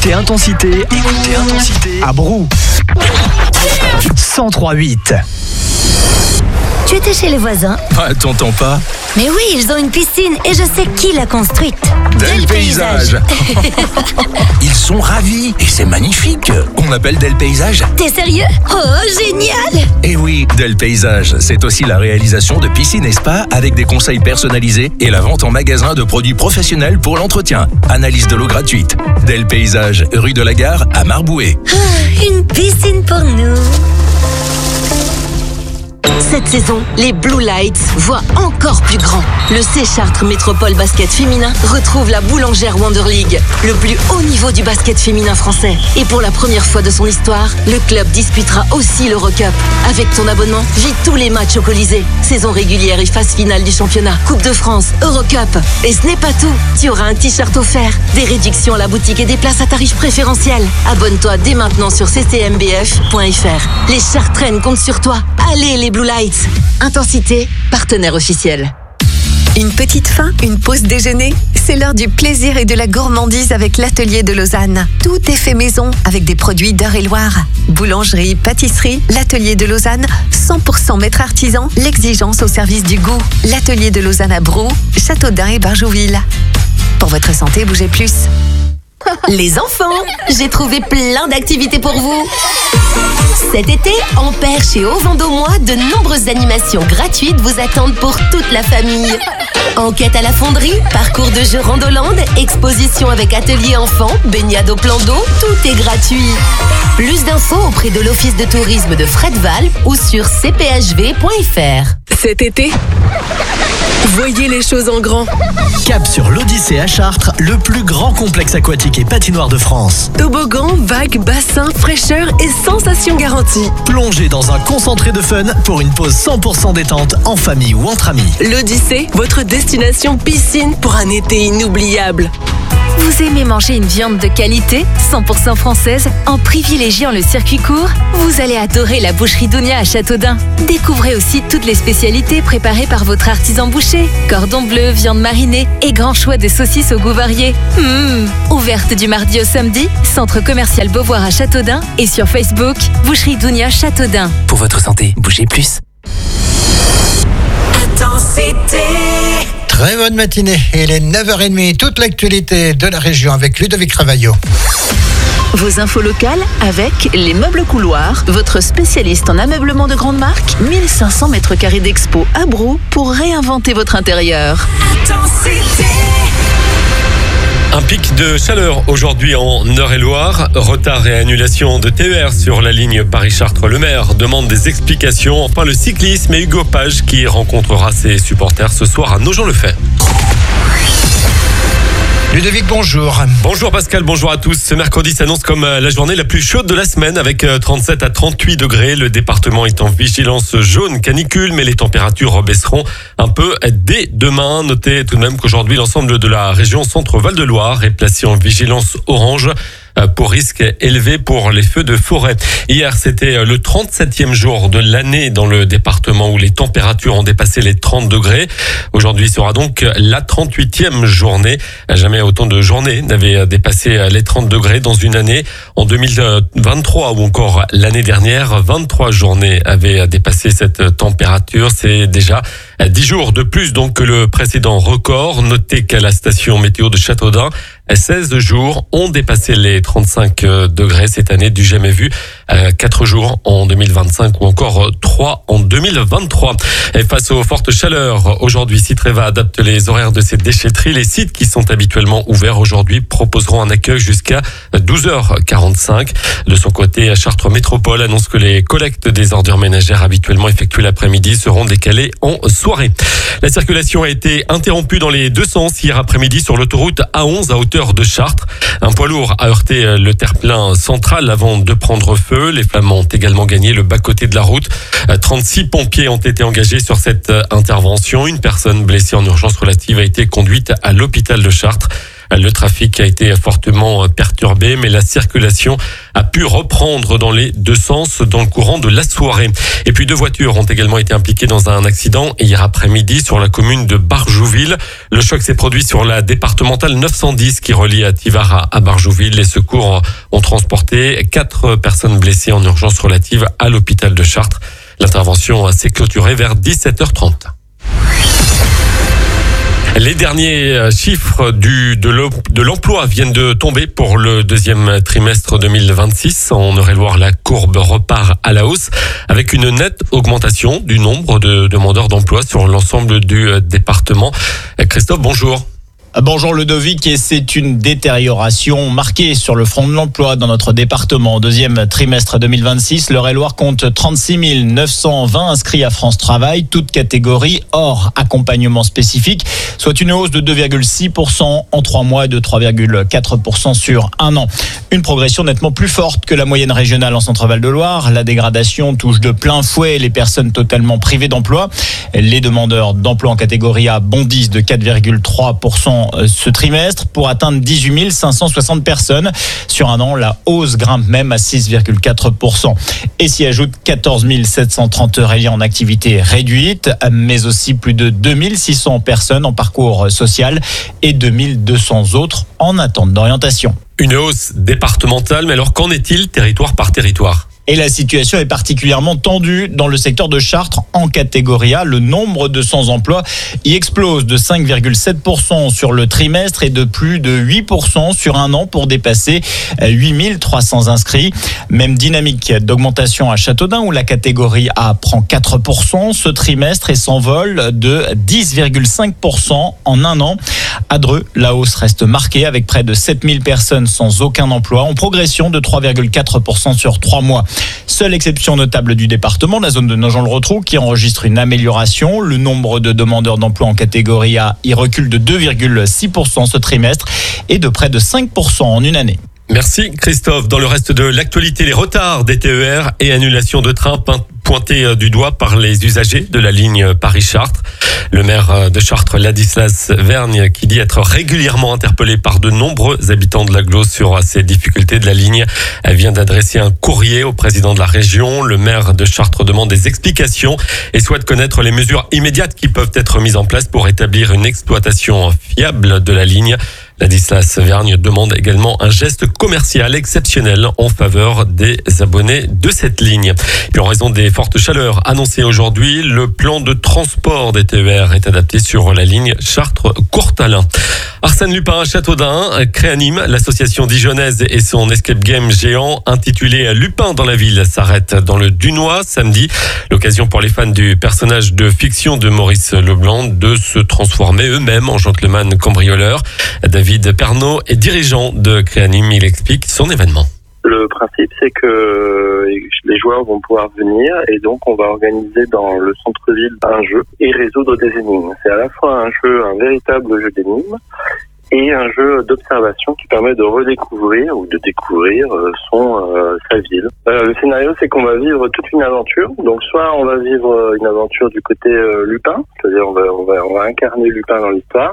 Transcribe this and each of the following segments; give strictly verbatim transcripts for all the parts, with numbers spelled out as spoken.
Écoutez Intensité, écoutez Intensité à Brou. cent trois huit. Tu étais chez les voisins? Ah, t'entends pas? Mais oui, ils ont une piscine et je sais qui l'a construite. Del Paysage. Ils sont ravis et c'est magnifique. On appelle Del Paysage. T'es sérieux? Oh, génial! Et oui, Del Paysage, c'est aussi la réalisation de piscines et spas avec des conseils personnalisés et la vente en magasin de produits professionnels pour l'entretien. Analyse de l'eau gratuite. Del Paysage, rue de la Gare à Marboué. Ah, une piscine pour nous. Cette saison, les Blue Lights voient encore plus grand. Le C Chartres Métropole Basket Féminin retrouve la Boulangère Wonder League, le plus haut niveau du basket féminin français. Et pour la première fois de son histoire, le club disputera aussi l'Eurocup. Avec ton abonnement, vis tous les matchs au Colisée. Saison régulière et phase finale du championnat, Coupe de France, Eurocup. Et ce n'est pas tout, tu auras un t-shirt offert, des réductions à la boutique et des places à tarif préférentiel. Abonne-toi dès maintenant sur c c m b f point f r. Les Chartraines comptent sur toi. Allez les Blue Lights. Intensité, partenaire officiel. Une petite faim, une pause déjeuner, c'est l'heure du plaisir et de la gourmandise avec l'Atelier de Lausanne. Tout est fait maison avec des produits d'Eure-et-Loire. Boulangerie, pâtisserie, l'Atelier de Lausanne, cent pour cent maître artisan, l'exigence au service du goût. L'Atelier de Lausanne à Brou, Châteaudun et Barjouville. Pour votre santé, bougez plus. Les enfants, j'ai trouvé plein d'activités pour vous. Cet été, en paire chez Au Vendômois, de nombreuses animations gratuites vous attendent pour toute la famille. Enquête à la fonderie, parcours de jeux Randoland, exposition avec atelier enfants, baignade au plan d'eau, tout est gratuit. Plus d'infos auprès de l'Office de tourisme de Fredval ou sur c p h v point f r. Cet été, voyez les choses en grand. Cap sur l'Odyssée à Chartres, le plus grand complexe aquatique et patinoire de France. Toboggan, vagues, bassins, fraîcheur et sensations garanties. Plongez dans un concentré de fun pour une pause cent pour cent détente en famille ou entre amis. L'Odyssée, votre destination piscine pour un été inoubliable. Vous aimez manger une viande de qualité, cent pour cent française, en privilégiant le circuit court? Vous allez adorer la boucherie Dounia à Châteaudun. Découvrez aussi toutes les spécialités préparées par votre artisan boucher. Cordon bleu, viande marinée et grand choix de saucisses au goût varié. Mmh. Ouverte du mardi au samedi, centre commercial Beauvoir à Châteaudun et sur Facebook, boucherie Dounia Châteaudun. Pour votre santé, bougez plus. Intensité. Très bonne matinée, il est neuf heures trente, toute l'actualité de la région avec Ludovic Ravaillot. Vos infos locales avec Les Meubles Couloirs, votre spécialiste en ameublement de grande marque, mille cinq cents mètres carrés d'expo à Brou pour réinventer votre intérieur. Intensité. Un pic de chaleur aujourd'hui en Eure-et-Loire. Retard et annulation de T E R sur la ligne Paris-Chartres. Le maire demande des explications. Enfin, le cyclisme et Hugo Page qui rencontrera ses supporters ce soir à Nogent-le-Fait. Ludovic, bonjour. Bonjour Pascal, bonjour à tous. Ce mercredi s'annonce comme la journée la plus chaude de la semaine avec trente-sept à trente-huit degrés. Le département est en vigilance jaune canicule, mais les températures baisseront un peu dès demain. Notez tout de même qu'aujourd'hui, l'ensemble de la région Centre-Val de Loire est placé en vigilance orange pour risque élevé pour les feux de forêt. Hier, c'était le trente-septième jour de l'année dans le département où les températures ont dépassé les trente degrés. Aujourd'hui sera donc la trente-huitième journée. Jamais autant de journées n'avaient dépassé les trente degrés dans une année. En deux mille vingt-trois ou encore l'année dernière, vingt-trois journées avaient dépassé cette température. C'est déjà dix jours de plus donc que le précédent record. Notez qu'à la station météo de Châteaudun, seize jours ont dépassé les trente-cinq degrés cette année, du jamais vu. quatre jours en deux mille vingt-cinq ou encore trois en deux mille vingt-trois. Et face aux fortes chaleurs, aujourd'hui, Citreva adapte les horaires de ses déchetteries. Les sites qui sont habituellement ouverts aujourd'hui proposeront un accueil jusqu'à douze heures quarante-cinq. De son côté, Chartres Métropole annonce que les collectes des ordures ménagères habituellement effectuées l'après-midi seront décalées en soirée. La circulation a été interrompue dans les deux sens hier après-midi sur l'autoroute A onze à hauteur de Chartres. Un poids lourd a heurté le terre-plein central avant de prendre feu. Les flammes ont également gagné le bas-côté de la route. trente-six pompiers ont été engagés sur cette intervention. Une personne blessée en urgence relative a été conduite à l'hôpital de Chartres. Le trafic a été fortement perturbé, mais la circulation a pu reprendre dans les deux sens dans le courant de la soirée. Et puis deux voitures ont également été impliquées dans un accident hier après-midi sur la commune de Barjouville. Le choc s'est produit sur la départementale neuf cent dix qui relie à Tivars à Barjouville. Les secours ont transporté quatre personnes blessées en urgence relative à l'hôpital de Chartres. L'intervention s'est clôturée vers dix-sept heures trente. Les derniers chiffres du, de l'emploi viennent de tomber pour le deuxième trimestre deux mille vingt-six. En Eure-et-Loire, la courbe repart à la hausse avec une nette augmentation du nombre de demandeurs d'emploi sur l'ensemble du département. Christophe, bonjour. Bonjour Ludovic, et c'est une détérioration marquée sur le front de l'emploi dans notre département. Au deuxième trimestre deux mille vingt-six, l'Eure-et-Loire compte trente-six mille neuf cent vingt inscrits à France Travail, toutes catégories hors accompagnement spécifique, soit une hausse de deux virgule six pour cent en trois mois et de trois virgule quatre pour cent sur un an. Une progression nettement plus forte que la moyenne régionale en Centre-Val de Loire. La dégradation touche de plein fouet les personnes totalement privées d'emploi. Les demandeurs d'emploi en catégorie A bondissent de quatre virgule trois pour cent ce trimestre pour atteindre dix-huit mille cinq cent soixante personnes. Sur un an, la hausse grimpe même à six virgule quatre pour cent. Et s'y ajoute quatorze mille sept cent trente Euriens en activité réduite, mais aussi plus de deux mille six cents personnes en parcours social et deux mille deux cents autres en attente d'orientation. Une hausse départementale, mais alors qu'en est-il territoire par territoire ? Et la situation est particulièrement tendue dans le secteur de Chartres en catégorie A. Le nombre de sans-emploi y explose de cinq virgule sept pour cent sur le trimestre et de plus de huit pour cent sur un an pour dépasser huit mille trois cents inscrits. Même dynamique d'augmentation à Châteaudun où la catégorie A prend quatre pour cent ce trimestre et s'envole de dix virgule cinq pour cent en un an. À Dreux, la hausse reste marquée avec près de sept mille personnes sans aucun emploi en progression de trois virgule quatre pour cent sur trois mois. Seule exception notable du département, la zone de Nogent-le-Rotrou qui enregistre une amélioration. Le nombre de demandeurs d'emploi en catégorie A y recule de deux virgule six pour cent ce trimestre et de près de cinq pour cent en une année. Merci Christophe. Dans le reste de l'actualité, les retards des T E R et annulations de trains pointés du doigt par les usagers de la ligne Paris-Chartres. Le maire de Chartres, Ladislas Vergne, qui dit être régulièrement interpellé par de nombreux habitants de l'agglo sur ces difficultés de la ligne, vient d'adresser un courrier au président de la région. Le maire de Chartres demande des explications et souhaite connaître les mesures immédiates qui peuvent être mises en place pour établir une exploitation fiable de la ligne. Ladislas Vergne demande également un geste commercial exceptionnel en faveur des abonnés de cette ligne. Et en raison des fortes chaleurs annoncées aujourd'hui, le plan de transport des T E R est adapté sur la ligne Chartres-Courtalin. Arsène Lupin à Châteaudun, Créanime, l'association dijonnaise et son escape game géant intitulé Lupin dans la ville s'arrête dans le Dunois samedi. L'occasion pour les fans du personnage de fiction de Maurice Leblanc de se transformer eux-mêmes en gentleman cambrioleurs. David Pernaud est dirigeant de Créanime, il explique son événement. Le principe, c'est que les joueurs vont pouvoir venir et donc on va organiser dans le centre-ville un jeu et résoudre des énigmes. C'est à la fois un jeu, un véritable jeu d'énigmes et un jeu d'observation qui permet de redécouvrir ou de découvrir son euh, sa ville. Euh, le scénario, c'est qu'on va vivre toute une aventure. Donc soit on va vivre une aventure du côté euh, Lupin, c'est-à-dire on va, on va, on va incarner Lupin dans l'histoire,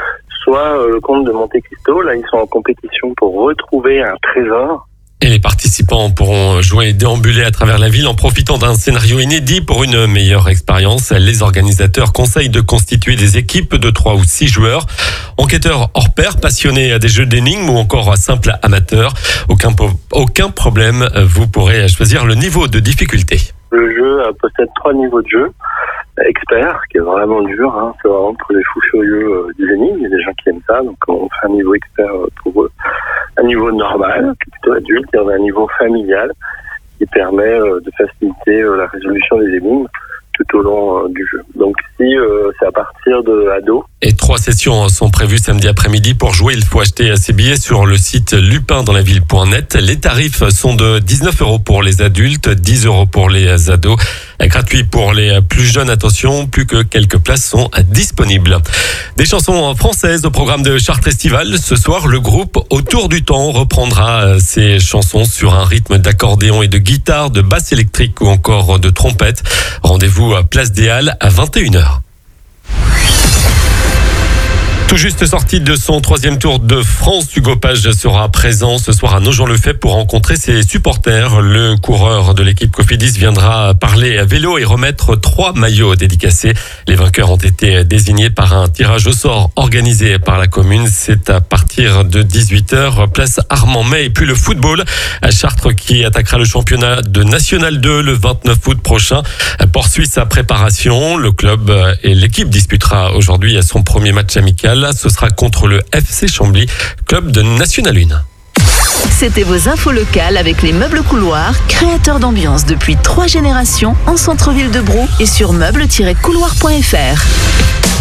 soit euh, le comte de Monte Cristo. Là, ils sont en compétition pour retrouver un trésor. Et les participants pourront jouer et déambuler à travers la ville en profitant d'un scénario inédit pour une meilleure expérience. Les organisateurs conseillent de constituer des équipes de trois ou six joueurs, enquêteurs hors pair, passionnés des jeux d'énigmes ou encore simples amateurs. Aucun, aucun problème, vous pourrez choisir le niveau de difficulté. Le jeu possède trois niveaux de jeu. Expert, qui est vraiment dur, hein, c'est vraiment pour les fous furieux euh, des énigmes, il y a des gens qui aiment ça, donc on fait un niveau expert pour eux. Un niveau normal, qui est plutôt adulte, et on a un niveau familial, qui permet euh, de faciliter euh, la résolution des énigmes tout au long euh, du jeu. Donc si euh, c'est à partir de ado. Et trois sessions sont prévues samedi après-midi. Pour jouer, il faut acheter ses billets sur le site lupin dans la ville point net. Les tarifs sont de dix-neuf euros pour les adultes, dix euros pour les ados. Gratuit pour les plus jeunes, attention, plus que quelques places sont disponibles. Des chansons françaises au programme de Chartres Estival. Ce soir, le groupe Autour du Temps reprendra ses chansons sur un rythme d'accordéon et de guitare, de basse électrique ou encore de trompette. Rendez-vous à Place des Halles à vingt et une heures. Tout juste sorti de son troisième tour de France, Hugo Page sera présent ce soir à Nogent-le-Fait pour rencontrer ses supporters. Le coureur de l'équipe Cofidis viendra parler vélo et remettre trois maillots dédicacés. Les vainqueurs ont été désignés par un tirage au sort organisé par la commune. C'est à partir de dix-huit heures, place Armand May. Et puis le football, à Chartres qui attaquera le championnat de National deux le vingt-neuf août prochain, poursuit sa préparation. Le club et l'équipe disputera aujourd'hui son premier match amical. Ce sera contre le F C Chambly, club de National un. C'était vos infos locales avec les meubles couloirs, créateurs d'ambiance depuis trois générations en centre-ville de Brou et sur meubles tiret couloir point f r.